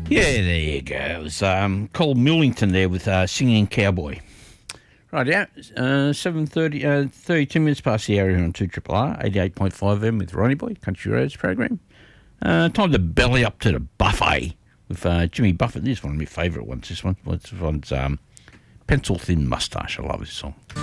Yeah, there you go. It was Cole Millington there with Singing Cowboy. Right, yeah, 7:30, 32 minutes past the hour here on 2RRR, 88.5 M with Ronnie Boy, Country Roads program. Time to belly up to the buffet with Jimmy Buffett. This is one of my favourite ones, this one. This one's Pencil Thin Moustache. I love this song.